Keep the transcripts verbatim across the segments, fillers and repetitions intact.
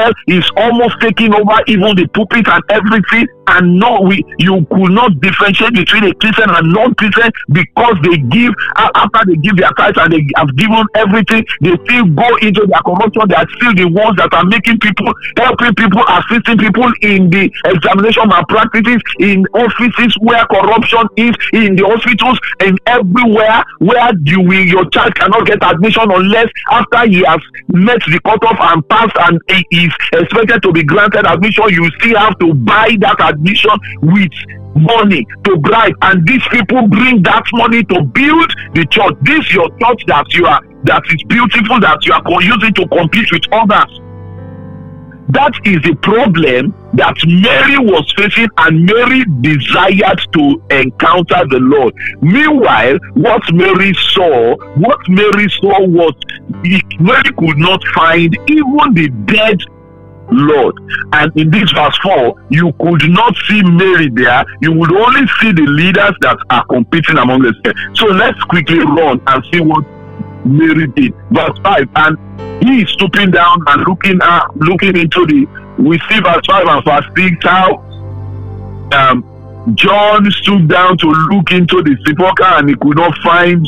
hell is almost taking over even the pulpit and everything, and no, we you could not differentiate between a Christian and non-Christian because they give, after they give their tithes and they have given everything, they still go into their corruption. They are still the ones that are making people, helping people, assisting people in the examination malpractices, in offices where corruption is, in the hospitals, and everywhere where you will, your child cannot get admission unless after he has met the cutoff and passed and he is expected to be granted admission. You still have to buy that admission with money to bribe, and these people bring that money to build the church. This your church that you are, that is beautiful, that you are using to compete with others. That is the problem that Mary was facing, and Mary desired to encounter the Lord. Meanwhile, what Mary saw, what Mary saw was, Mary could not find even the dead Lord. And in this verse four, you could not see Mary there. You would only see the leaders that are competing among themselves. So let's quickly run and see what Mary did. Verse five, and he is stooping down and looking at, looking into the, we see verse five and verse six how um, John stooped down to look into the sepulchre and he could not find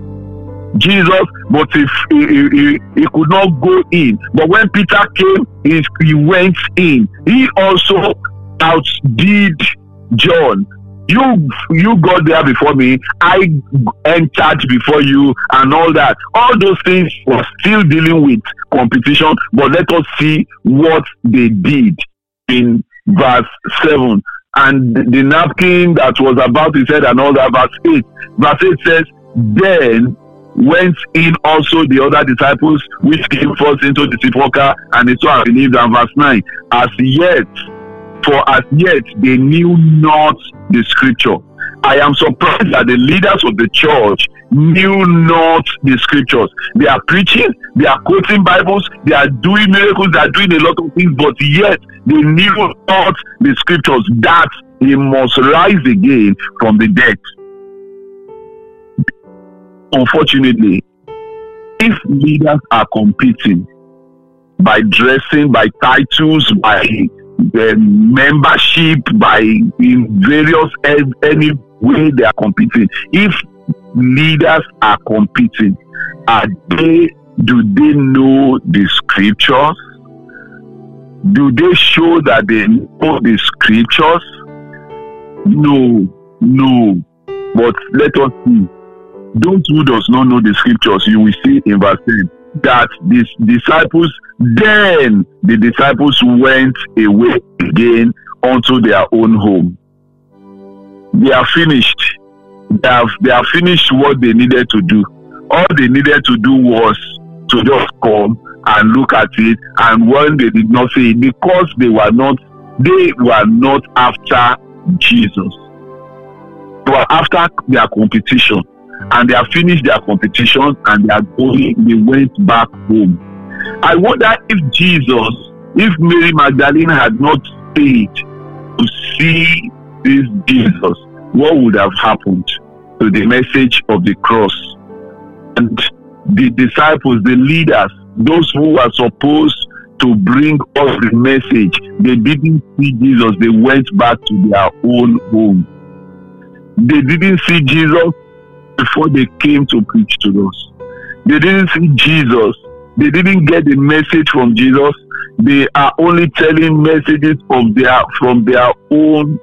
Jesus, but if he, he, he, he could not go in. But when Peter came, he, he went in. He also outdid John. You you got there before me, I entered before you, and all that. All those things were still dealing with competition, but let us see what they did in verse seven. And the napkin that was about his head and all that, verse eight. Verse eight says, then went in also the other disciples which came first into the sepulchre, and they saw and believed. And verse nine, as yet, for as yet they knew not the scripture. I am surprised that the leaders of the church knew not the scriptures. They are preaching, they are quoting Bibles, they are doing miracles, they are doing a lot of things, but yet they knew not the scriptures, that he must rise again from the dead. Unfortunately, if leaders are competing by dressing, by titles, by the membership, by in various any way they are competing, if leaders are competing, are they, do they know the scriptures? Do they show that they know the scriptures? No, no. But let us see. Those who does not know the scriptures, you will see in verse ten that these disciples, then the disciples went away again unto their own home. They are finished. They have, they have finished what they needed to do. All they needed to do was to just come and look at it, and when they did not see it, because they were not, they were not after Jesus. They were after their competition. And they have finished their competition and they are going, they went back home. I wonder if Jesus, if Mary Magdalene had not stayed to see this Jesus, what would have happened to the message of the cross? And the disciples, the leaders, those who were supposed to bring us the message, they didn't see Jesus, they went back to their own home. They didn't see Jesus before they came to preach to us. They didn't see Jesus. They didn't get the message from Jesus. They are only telling messages of their from their own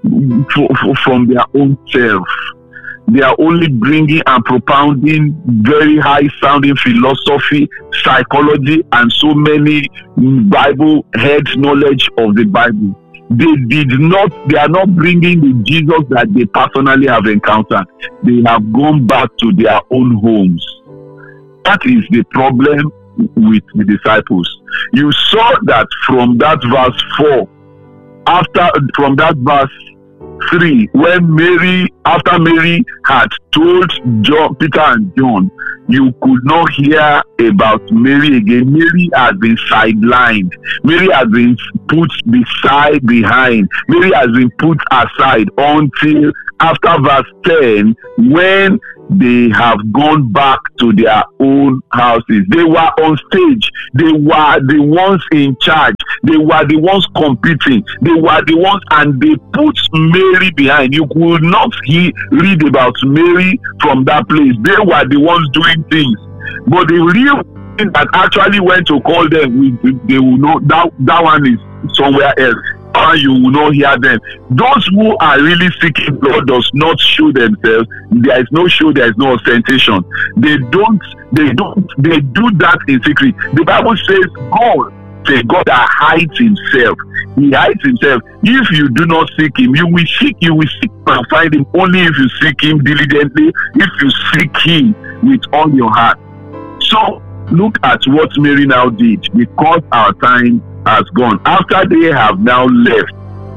from their own self. They are only bringing and propounding very high-sounding philosophy, psychology, and so many Bible head knowledge of the Bible. They did not, they are not bringing the Jesus that they personally have encountered. They have gone back to their own homes. That is the problem with the disciples. You saw that from that verse four, after, from that verse three, when Mary, after Mary had told John, Peter and John, you could not hear about Mary again. Mary has been sidelined. Mary has been put beside, behind. Mary has been put aside until after verse ten, when they have gone back to their own houses. They were on stage. They were the ones in charge. They were the ones competing. They were the ones, and they put Mary behind. You could not he, read about Mary from that place. They were the ones doing things. But the real thing that actually went to call them, we, they will know that, that one is somewhere else. You will not hear them. Those who are really seeking God does not show themselves. There is no show, there is no ostentation. They don't, they don't, they do that in secret. The Bible says God, say God that hides himself. He hides himself. If you do not seek him, you will seek, you will seek and find him only if you seek him diligently, if you seek him with all your heart. So look at what Mary now did, because our time has gone. After they have now left,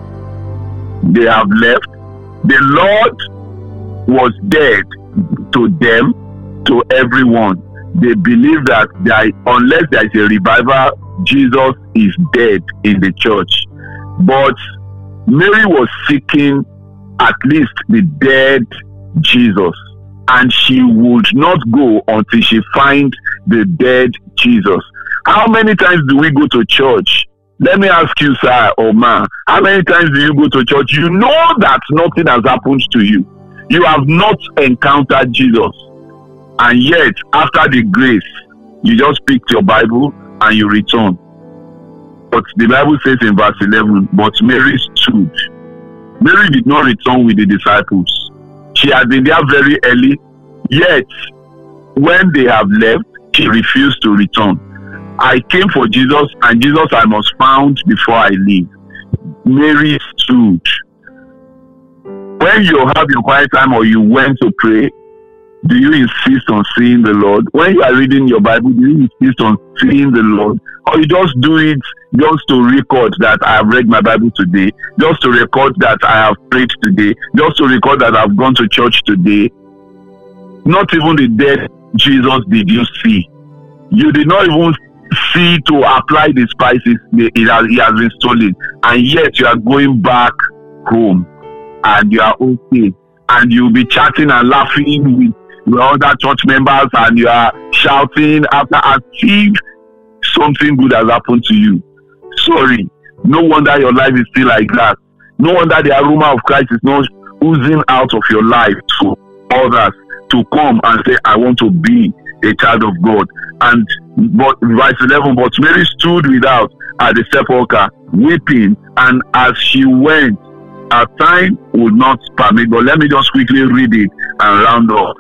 they have left, the Lord was dead to them, to everyone. They believe that there, unless there is a revival, Jesus is dead in the church. But Mary was seeking at least the dead Jesus, and she would not go until she finds the dead Jesus. How many times do we go to church? Let me ask you, sir or ma, how many times do you go to church? You know that nothing has happened to you. You have not encountered Jesus. And yet, after the grace, you just pick your Bible and you return. But the Bible says in verse eleven, but Mary stood. Mary did not return with the disciples. She had been there very early. Yet, when they have left, she refused to return. I came for Jesus, and Jesus I must found before I leave. Mary stood. When you have your quiet time or you went to pray, do you insist on seeing the Lord? When you are reading your Bible, do you insist on seeing the Lord? Or you just do it just to record that I have read my Bible today, just to record that I have prayed today, just to record that I have gone to church today? Not even the dead Jesus did you see. You did not even see to apply the spices it has, it has been stolen, and yet you are going back home and you are okay, and you'll be chatting and laughing with your other church members, and you are shouting after as if something good has happened to you. Sorry, no wonder your life is still like that. No wonder the aroma of Christ is not oozing out of your life to others to come and say, I want to be a child of God. And but verse eleven, but Mary stood without at the sepulchre, weeping, and as she went, her time would not permit. But let me just quickly read it and round up.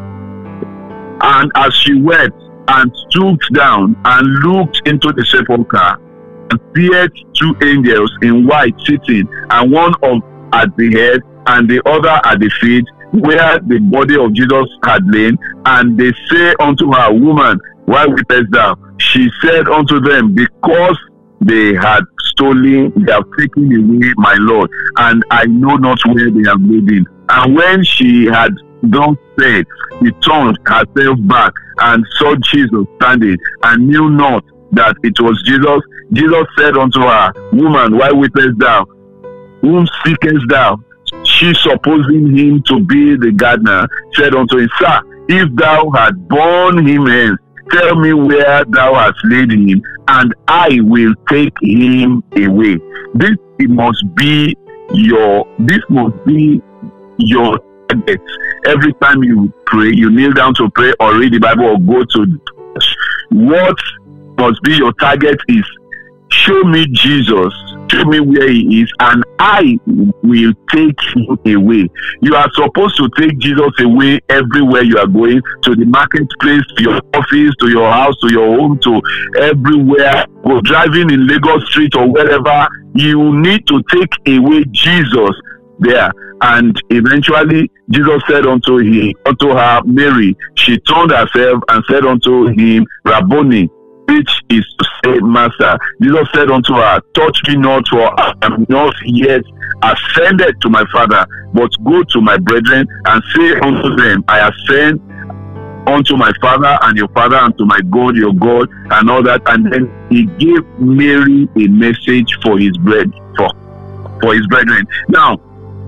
And as she went and stooped down and looked into the sepulchre, appeared two angels in white sitting, and one of at the head and the other at the feet, where the body of Jesus had lain. And they say unto her, Woman, why weepest thou? She said unto them, Because they had stolen, they have taken away my Lord, and I know not where they have laid him. And when she had thus said, she turned herself back and saw Jesus standing, and knew not that it was Jesus. Jesus said unto her, Woman, why weepest thou? Whom seekest thou? She, supposing him to be the gardener, said unto him, Sir, if thou had borne him hence, tell me where thou hast laid him, and I will take him away. This it must be your this must be your target. Every time you pray, you kneel down to pray or read the Bible or go to church. What must be your target is, show me Jesus, show me where he is, and I will take him away. You are supposed to take Jesus away everywhere you are going, to the marketplace, to your office, to your house, to your home, to everywhere. Go driving in Lagos Street or wherever, you need to take away Jesus there. And eventually Jesus said unto him, unto her, Mary. She turned herself and said unto him, Rabboni, which is to say, Master. Jesus said unto her, Touch me not, for I am not yet ascended to my Father, but go to my brethren and say unto them, I ascend unto my Father and your Father, and to my God your God, and all that. And then he gave Mary a message for his bread, for, for his brethren. Now,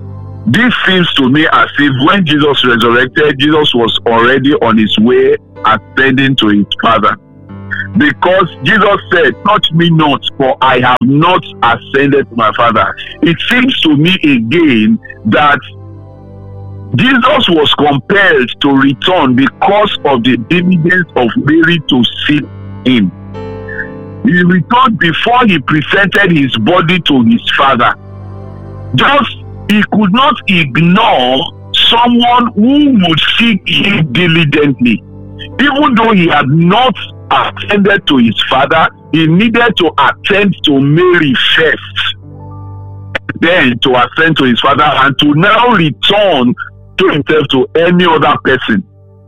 This seems to me as if when Jesus resurrected, Jesus was already on his way ascending to his Father. Because Jesus said, touch me not, for I have not ascended to my Father. It seems to me again that Jesus was compelled to return because of the diligence of Mary to seek him. He returned before he presented his body to his Father. Just, he could not ignore someone who would seek him diligently. Even though he had not attended to his Father, he needed to attend to Mary first, then to ascend to his Father, and to now return to himself to any other person.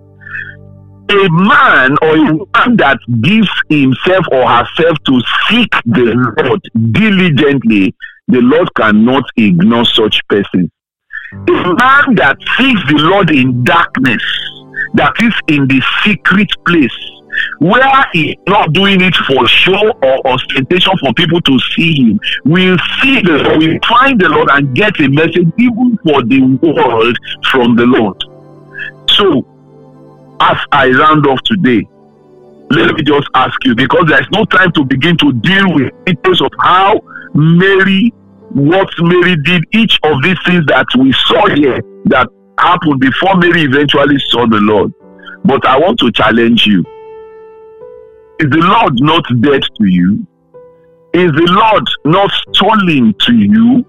A man or a woman that gives himself or herself to seek the Lord diligently, the Lord cannot ignore such persons. A man that seeks the Lord in darkness, that is in the secret place, where he's not doing it for show or ostentation for people to see him, will see the Lord, will find the Lord and get a message even for the world from the Lord. So, as I round off today, let me just ask you, because there's no time to begin to deal with details of how Mary, what Mary did, each of these things that we saw here that happened before Mary eventually saw the Lord. But I want to challenge you. Is the Lord not dead to you? Is the Lord not stolen to you?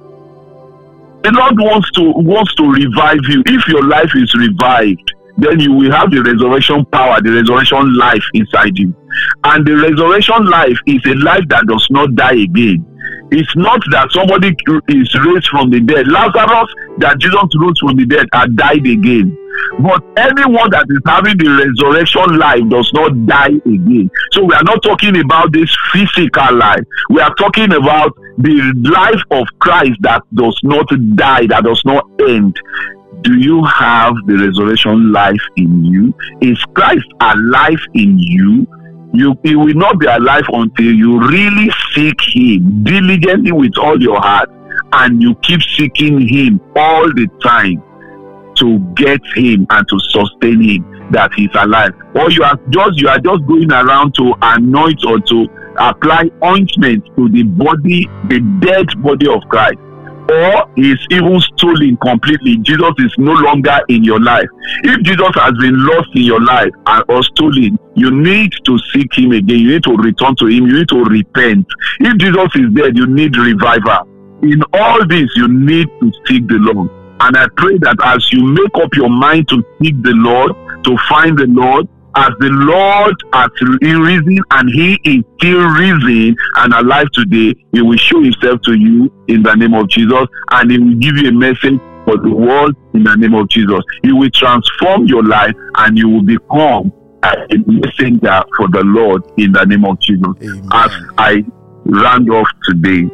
The Lord wants to wants to revive you. If your life is revived, then you will have the resurrection power, the resurrection life inside you. And the resurrection life is a life that does not die again. It's not that somebody is raised from the dead. Lazarus, that Jesus rose from the dead, had died again. But anyone that is having the resurrection life does not die again. So we are not talking about this physical life. We are talking about the life of Christ that does not die, that does not end. Do you have the resurrection life in you? Is Christ alive in you? You, he will not be alive until you really seek him diligently with all your heart, and you keep seeking him all the time to get him and to sustain him, that he's alive. Or you are just you are just going around to anoint or to apply ointment to the body, the dead body of Christ. Or is even stolen completely. Jesus is no longer in your life. If Jesus has been lost in your life or stolen, you need to seek him again. You need to return to him. You need to repent. If Jesus is dead, you need revival. In all this, you need to seek the Lord. And I pray that as you make up your mind to seek the Lord, to find the Lord, as the Lord has risen and he is still risen and alive today, he will show himself to you in the name of Jesus, and he will give you a message for the world in the name of Jesus. He will transform your life and you will become a messenger for the Lord in the name of Jesus. Amen. As I round off today.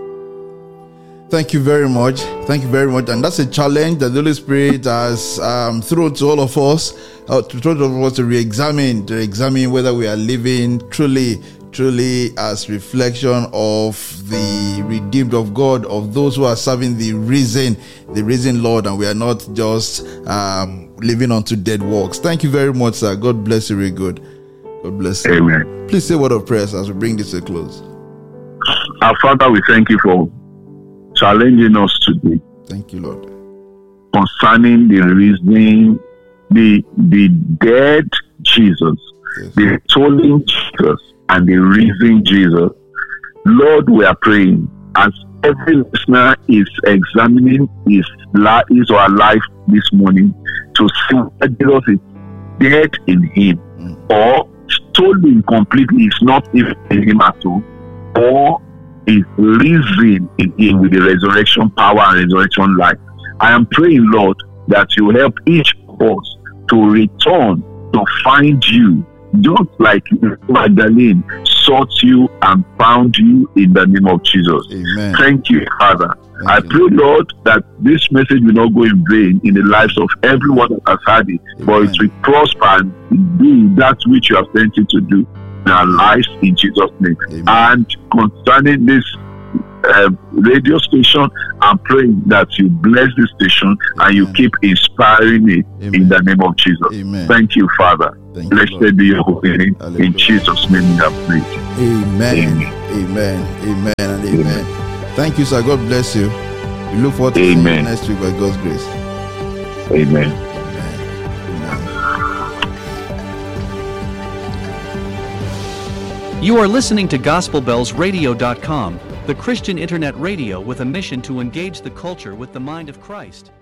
Thank you very much. Thank you very much. And that's a challenge that the Holy Spirit has um, thrown to all of us, uh, to, to all of us to re-examine, to examine whether we are living truly, truly as reflection of the redeemed of God, of those who are serving the risen, the risen Lord, and we are not just um, living onto dead works. Thank you very much, sir. God bless you very good. God bless you. Amen. Please say a word of prayer as we bring this to a close. Our Father, we thank you for challenging us today. Thank you, Lord. Concerning the reason, the the dead Jesus, yes, the stolen Jesus, and the risen Jesus. Lord, we are praying as every listener is examining his life, his or her life this morning, to see that Jesus is dead in him, mm. or stolen completely, is not even in him at all, or is risen in him with the resurrection power and resurrection life. I am praying, Lord, that you help each of us to return to find you, just like Magdalene sought you and found you in the name of Jesus. Amen. Thank you, Father. Thank I you. pray, Lord, that this message will not go in vain in the lives of everyone that has heard it, Amen. But it will prosper and do that which you have sent it to do in our lives in Jesus' name. Amen. And concerning this uh, radio station and praying that you bless this station Amen. And you keep inspiring it Amen. In the name of Jesus. Amen. Thank you, Father. Thank Blessed you, be your holy name. In Jesus' name we have prayed. Amen. Amen. Amen. Amen. And amen. Amen. Thank you, sir. God bless you. We look forward to amen. Seeing you next week by God's grace. Amen. Amen. You are listening to Gospel Bells Radio dot com, the Christian internet radio with a mission to engage the culture with the mind of Christ.